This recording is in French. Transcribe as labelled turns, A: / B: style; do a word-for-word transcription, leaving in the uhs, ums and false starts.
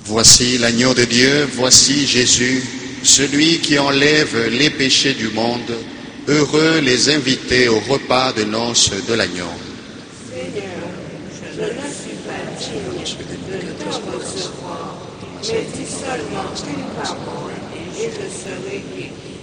A: Voici l'agneau de Dieu, voici Jésus, celui qui enlève les péchés du monde. Heureux les invités au repas de noces de l'agneau.
B: Seigneur, je ne suis pas digne de te recevoir, mais dis seulement une parole et je serai guéri.